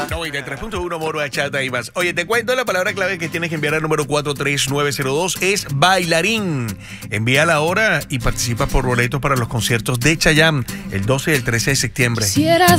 93.1 Moro Achata y más. Oye, te cuento la palabra clave que tienes que enviar al número 43902 es bailarín. Envíala ahora y participa por boletos para los conciertos de Chayanne el 12 y el 13 de septiembre. Quisiera